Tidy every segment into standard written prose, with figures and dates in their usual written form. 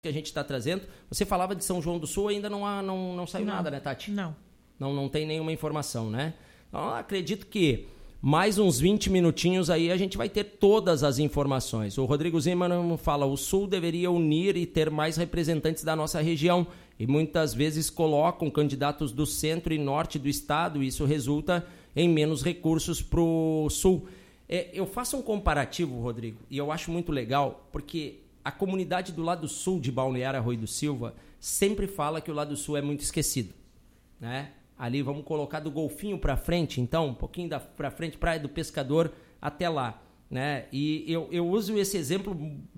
que a gente está trazendo. Você falava de São João do Sul, ainda não saiu nada, né, Tati? Não tem nenhuma informação, né? Então, acredito que mais uns 20 minutinhos aí a gente vai ter todas as informações. O Rodrigo Zimmermann fala, o Sul deveria unir e ter mais representantes da nossa região e muitas vezes colocam candidatos do centro e norte do estado e isso resulta em menos recursos para o Sul. Eu faço um comparativo, Rodrigo, e eu acho muito legal, porque a comunidade do lado sul de Balneário Arroio do Silva sempre fala que o lado sul é muito esquecido, né? Ali vamos colocar do Golfinho para frente, então, um pouquinho para frente, Praia do Pescador até lá, né? E eu uso esse exemplo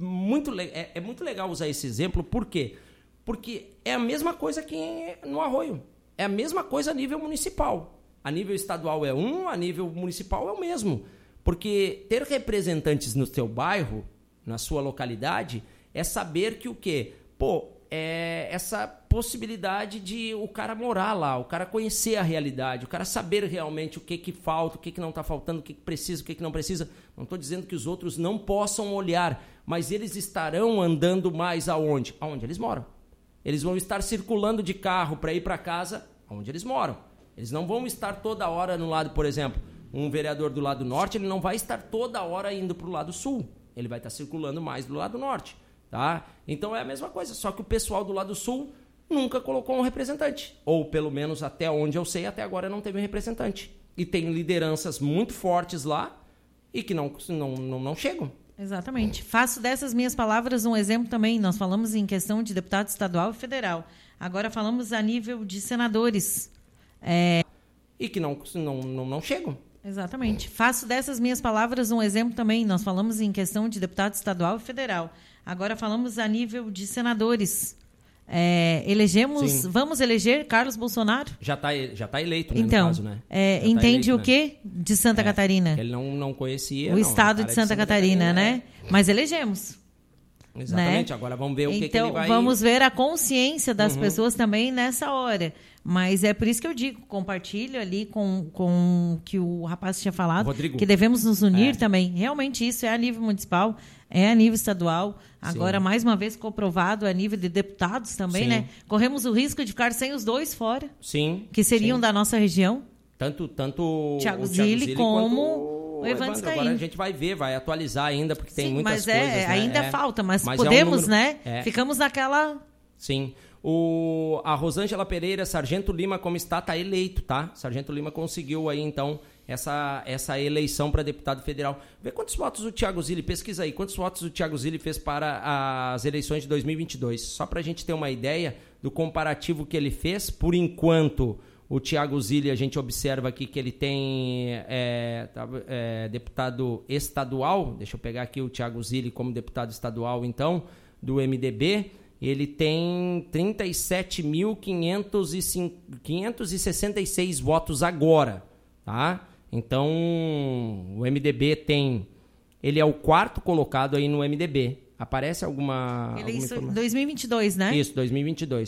é muito legal usar esse exemplo, por quê? Porque é a mesma coisa que no Arroio, é a mesma coisa a nível municipal. A nível estadual é a nível municipal é o mesmo, porque ter representantes no seu bairro, na sua localidade, é saber que o quê? É essa possibilidade de o cara morar lá, o cara conhecer a realidade, o cara saber realmente o que falta, o que não está faltando, o que precisa, o que não precisa. Não estou dizendo que os outros não possam olhar, mas eles estarão andando mais aonde? Aonde eles moram. Eles vão estar circulando de carro para ir para casa aonde eles moram. Eles não vão estar toda hora no lado, por exemplo, um vereador do lado norte, ele não vai estar toda hora indo para o lado sul. Ele vai estar circulando mais do lado norte, tá? Então é a mesma coisa, só que o pessoal do lado sul nunca colocou um representante. Ou pelo menos até onde eu sei, até agora não teve um representante. E tem lideranças muito fortes lá e que não chegam. Exatamente. Faço dessas minhas palavras um exemplo também. Nós falamos em questão de deputado estadual e federal. Agora falamos a nível de senadores. E que não chegam. Exatamente. Faço dessas minhas palavras um exemplo também. Nós falamos em questão de deputado estadual e federal. Agora falamos a nível de senadores. Vamos eleger Carlos Bolsonaro? Já tá eleito, né, então, no caso, né? Entende eleito, o quê de Santa Catarina? Ele não conhecia. O estado de Santa Catarina, né? Mas elegemos. Exatamente, né? Agora vamos ver o que ele vai... Então, vamos ver a consciência das pessoas também nessa hora. Mas é por isso que eu digo, compartilho ali com o que o rapaz tinha falado, Rodrigo, que devemos nos unir também. Realmente isso é a nível municipal, é a nível estadual. Agora, mais uma vez, comprovado a nível de deputados também, né? Corremos o risco de ficar sem os dois fora, que seriam da nossa região. Tanto Thiago Zilli como o Evandro Scaini. Agora a gente vai ver, vai atualizar ainda, porque tem muitas coisas. Mas ainda falta, mas podemos, né? Ficamos naquela... Sim. A Rosângela Pereira, Sargento Lima, como está eleito, tá? Sargento Lima conseguiu aí, então, essa eleição para deputado federal. Vê quantos votos o Thiago Zilli, pesquisa aí, quantos votos o Thiago Zilli fez para as eleições de 2022. Só para a gente ter uma ideia do comparativo que ele fez. Por enquanto, o Thiago Zilli, a gente observa aqui que ele tem deputado estadual. Deixa eu pegar aqui o Thiago Zilli como deputado estadual, então, do MDB. Ele tem 37.566 votos agora, tá? Então, o MDB tem... Ele é o quarto colocado aí no MDB. Aparece alguma informação? 2022, né? Isso, 2022.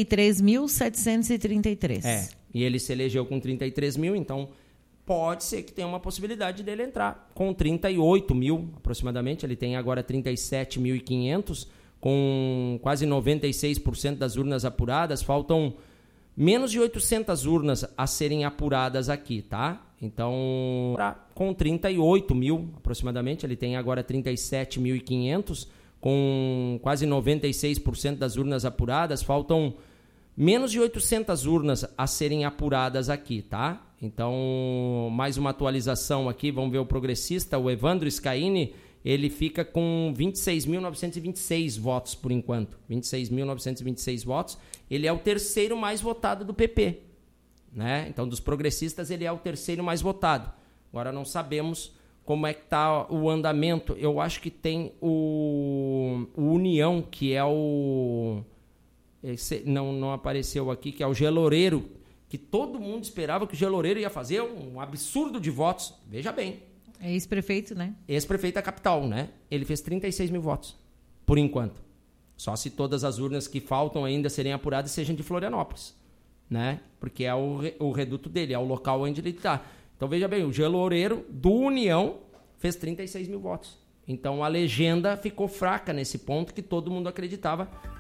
33.733. E ele se elegeu com 33 mil, então pode ser que tenha uma possibilidade dele entrar com 38 mil, aproximadamente. Ele tem agora 37.500, com quase 96% das urnas apuradas. Faltam menos de 800 urnas a serem apuradas aqui, tá? Então, com 38 mil, aproximadamente, ele tem agora 37.500, com quase 96% das urnas apuradas. Faltam menos de 800 urnas a serem apuradas aqui, tá? Então, mais uma atualização aqui, vamos ver o progressista, o Evandro Scaini. Ele fica com 26.926 votos por enquanto. 26.926 votos. Ele é o terceiro mais votado do PP, né? Então, dos progressistas, ele é o terceiro mais votado. Agora, não sabemos como é que está o andamento. Eu acho que tem o União, que é o... Não apareceu aqui, que é o Geloreiro, que todo mundo esperava que o Geloreiro ia fazer um absurdo de votos. Veja bem. É ex-prefeito, né? Ex-prefeito da capital, né? Ele fez 36 mil votos, por enquanto. Só se todas as urnas que faltam ainda serem apuradas sejam de Florianópolis, né? Porque é o reduto dele, é o local onde ele está. Então, veja bem, o Geloreiro do União fez 36 mil votos. Então, a legenda ficou fraca nesse ponto que todo mundo acreditava